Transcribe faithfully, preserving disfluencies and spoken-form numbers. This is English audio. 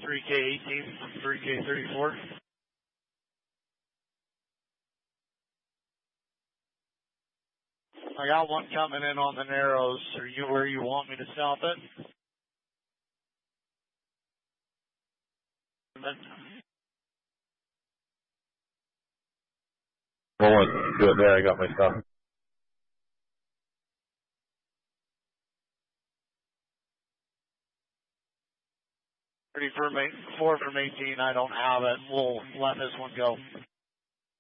three K eighteen from three K thirty-four. I got one coming in on the narrows. Are you where you want me to stop it? I want to do it there. I got my stuff. Three from eight, four from eighteen. I don't have it. We'll let this one go.